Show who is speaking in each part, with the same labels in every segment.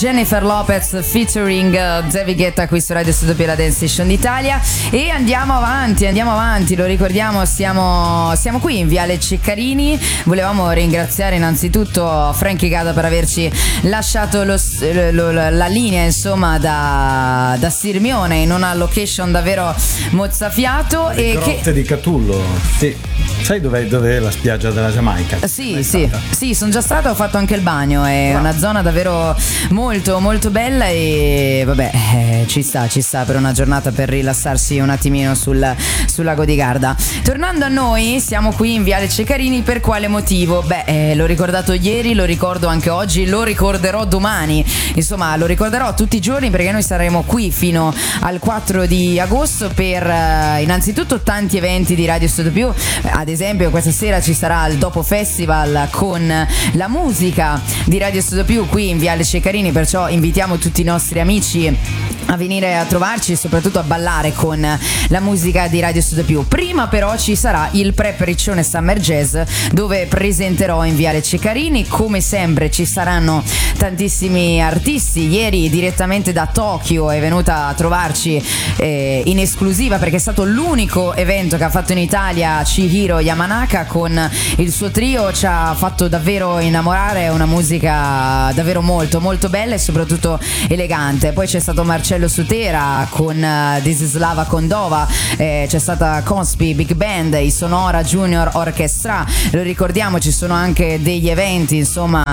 Speaker 1: Jennifer Lopez featuring David Guetta qui su Radio Studio la Dance Station d'Italia. E andiamo avanti, lo ricordiamo, siamo qui in Viale Ceccarini. Volevamo ringraziare innanzitutto Frankie Gada per averci lasciato la linea, insomma, da Sirmione in una location davvero mozzafiato.
Speaker 2: Le grotte di Catullo. Sì. Sai dov'è la spiaggia della Giamaica?
Speaker 1: Sì, sono già stata, ho fatto anche il bagno, è una zona davvero molto molto bella e vabbè, ci sta per una giornata per rilassarsi un attimino sul lago di Garda. Tornando a noi, siamo qui in Viale Ceccarini. Per quale motivo? L'ho ricordato ieri, lo ricordo anche oggi, lo ricorderò domani, insomma lo ricorderò tutti i giorni, perché noi saremo qui fino al 4 di agosto per innanzitutto tanti eventi di Radio Studio Più. Ad esempio questa sera ci sarà il Dopo Festival con la musica di Radio Studio Più qui in Viale Ceccarini, perciò invitiamo tutti i nostri amici a venire a trovarci e soprattutto a ballare con la musica di Radio Studio Più. Prima però ci sarà il Prep Riccione Summer Jazz, dove presenterò in Viale Ceccarini. Come sempre ci saranno tantissimi artisti. Ieri direttamente da Tokyo è venuta a trovarci in esclusiva, perché è stato l'unico evento che ha fatto in Italia Chihiro Yamanaka con il suo trio. Ci ha fatto davvero innamorare, una musica davvero molto molto bella e soprattutto elegante. Poi c'è stato Marcello Sutera con This is Lava Condova, c'è stata Conspi Big Band, i Sonora Junior Orchestra. Lo ricordiamo, ci sono anche degli eventi, insomma,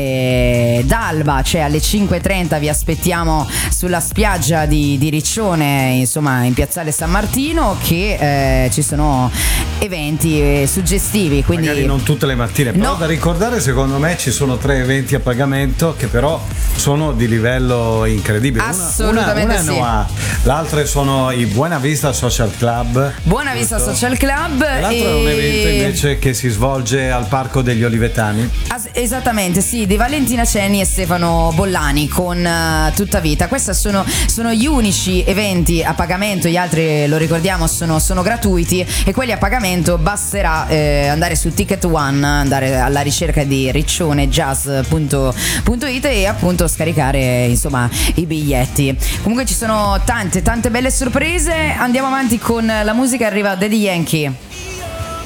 Speaker 1: d'alba, cioè alle 5:30 vi aspettiamo sulla spiaggia di Riccione, insomma in piazzale San Martino, che ci sono eventi suggestivi, quindi
Speaker 2: magari non tutte le mattine, però da ricordare, secondo me ci sono 3 eventi a pagamento che però sono di livello incredibile.
Speaker 1: Assolutamente sì.
Speaker 2: L'altro sono i Buena Vista Social Club.
Speaker 1: Buena Vista Social Club.
Speaker 2: E l'altro è un evento invece che si svolge al Parco degli Olivetani.
Speaker 1: Esattamente, sì, di Valentina Ceni e Stefano Bollani con Tutta Vita. Questi sono gli unici eventi a pagamento, gli altri, lo ricordiamo, sono gratuiti, e quelli a pagamento basterà andare su Ticket One, andare alla ricerca di riccionejazz.it e appunto scaricare, insomma, i biglietti. Comunque ci sono tante belle sorprese. Andiamo avanti con la musica, arriva Daddy Yankee.